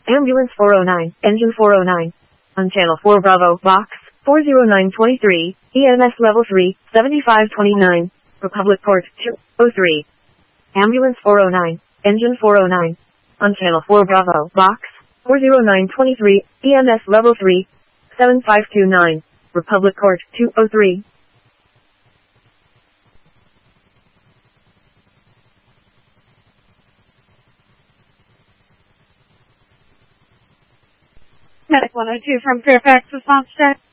Ambulance 409, Engine 409. On Channel 4 Bravo, Box 40923, EMS Level 3, 7529, Republic Port 203. Ambulance 409, Engine 409. On Channel 4 Bravo, Box 40923, EMS Level 3, 7529, Republic Port 203. Medic 102 from Fairfax Response Check.